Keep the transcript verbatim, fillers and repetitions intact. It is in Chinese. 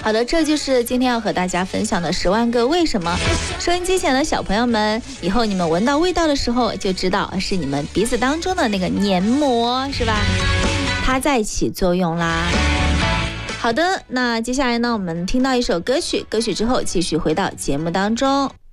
好的，这就是今天要和大家分享的十万个为什么。收音机前的小朋友们，以后你们闻到味道的时候，就知道是你们鼻子当中的那个黏膜，是吧？它在起作用啦。好的，那接下来呢，我们听到一首歌曲，歌曲之后继续回到节目当中。